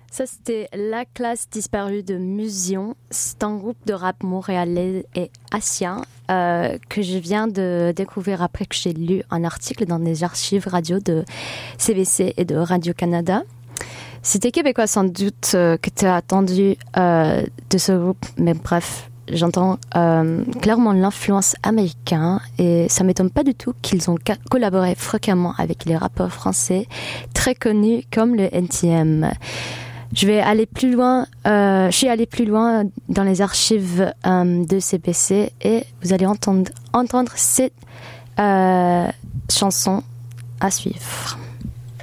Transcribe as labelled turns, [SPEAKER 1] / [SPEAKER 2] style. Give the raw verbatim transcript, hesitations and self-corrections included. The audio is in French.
[SPEAKER 1] Ça, c'était La Classe Disparue de Musion. C'est un groupe de rap montréalais et haïtien euh, que je viens de découvrir après que j'ai lu un article dans les archives radio de C B C et de Radio-Canada. C'était québécois sans doute euh, que tu as attendu euh, de ce groupe, mais bref, j'entends euh, clairement l'influence américaine et ça m'étonne pas du tout qu'ils ont ca- collaboré fréquemment avec les rappeurs français très connus comme le N T M. Je vais aller plus loin, euh, je suis allée plus loin dans les archives euh, de C B C et vous allez entendre, entendre cette euh, chanson à suivre.